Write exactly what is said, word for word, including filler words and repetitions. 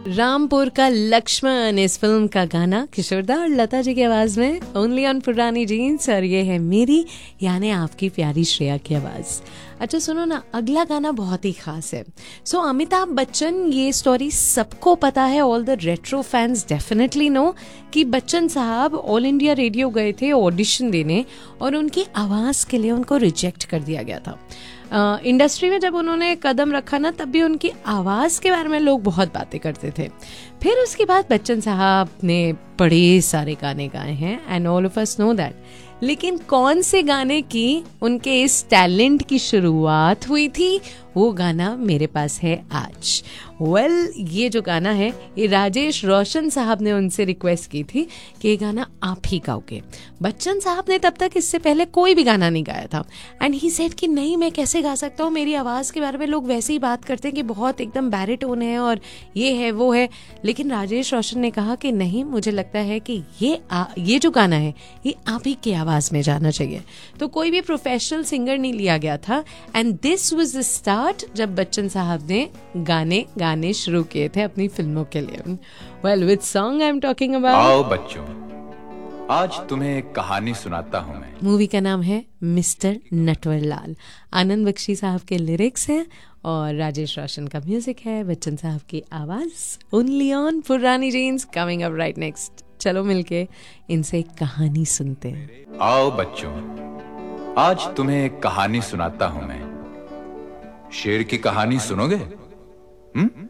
रामपुर का लक्ष्मण इस फिल्म का गाना किशोरदा और लता जी की आवाज में ओनली ऑन पुरानी जीन्स। और ये है मेरी यानी आपकी प्यारी श्रेया की आवाज। अच्छा सुनो ना, अगला गाना बहुत ही खास है। सो so, अमिताभ बच्चन, ये स्टोरी सबको पता है, all the retro fans definitely no कि बच्चन साहब ऑल इंडिया रेडियो गए थे ऑडिशन देने और उनकी आवाज के लिए उनको रिजेक्ट कर दिया गया था। इंडस्ट्री uh, में जब उन्होंने कदम रखा ना, तब भी उनकी आवाज के बारे में लोग बहुत बातें करते थे। फिर उसके बाद बच्चन साहब ने बड़े सारे गाने गाए हैं and all of us know that, लेकिन कौन से गाने की उनके इस टैलेंट की शुरुआत हुई थी, वो गाना मेरे पास है आज। वेल well, ये जो गाना है ये राजेश रोशन साहब ने उनसे रिक्वेस्ट की थी कि ये गाना आप ही गाओगे। बच्चन साहब ने तब तक इससे पहले कोई भी गाना नहीं गाया था एंड ही सेड कि नहीं, मैं कैसे गा सकता हूँ, मेरी आवाज़ के बारे में लोग वैसे ही बात करते हैं कि बहुत एकदम बैरिटोन है और ये है वो है। लेकिन राजेश रोशन ने कहा कि नहीं, मुझे लगता है कि ये आ, ये जो गाना है ये आप ही की आवाज़ में जाना चाहिए। तो कोई भी प्रोफेशनल सिंगर नहीं लिया गया था and this was the start जब बच्चन साहब ने गाने गाने शुरू किए थे अपनी फिल्मों के लिए। Well, which song I am talking about? आओ बच्चों, आज तुम्हें एक कहानी सुनाता हूँ मैं। मूवी का नाम है मिस्टर नटवरलाल। आनंद बख्शी साहब के लिरिक्स हैं और राजेश रोशन का म्यूजिक है, बच्चन साहब की आवाज। ओनली ऑन पुरानी jeans, coming up right next. चलो मिलके इनसे एक कहानी सुनते हैं। आओ बच्चों, आज तुम्हें एक कहानी सुनाता हूँ मैं। शेर की कहानी सुनोगे? हम्म